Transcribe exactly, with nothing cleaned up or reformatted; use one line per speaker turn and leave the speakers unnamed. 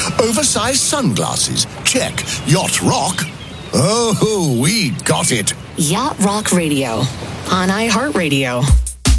Oversized sunglasses? Check. Yacht rock? Oh, we got it.
Yacht Rock Radio on iHeartRadio.